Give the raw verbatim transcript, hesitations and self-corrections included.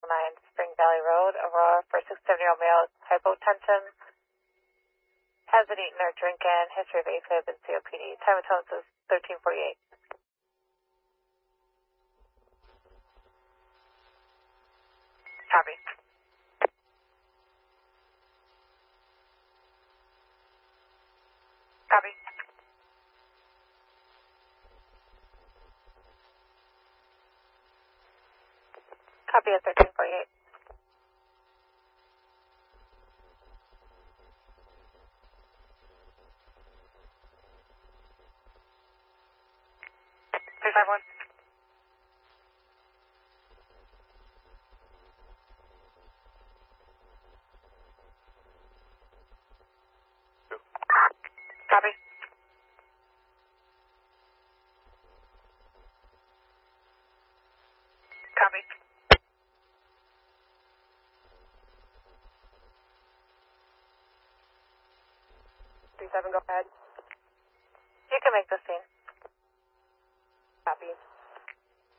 nine Spring Valley Road, Aurora, for sixty-seven-year-old male, hypotension, hasn't eaten or drinking, history of AFib and C O P D. Time of tone is thirteen forty-eight. Copy. Copy. Copy at thirteen forty-eight. three five one. Copy. Copy. three seven, go ahead. You can make the scene. Copy.